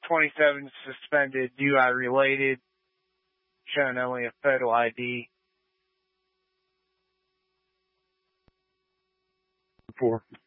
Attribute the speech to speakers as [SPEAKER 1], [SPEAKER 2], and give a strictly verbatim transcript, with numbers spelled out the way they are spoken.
[SPEAKER 1] twenty-seven suspended D U I related, showing only a photo I D.
[SPEAKER 2] Four.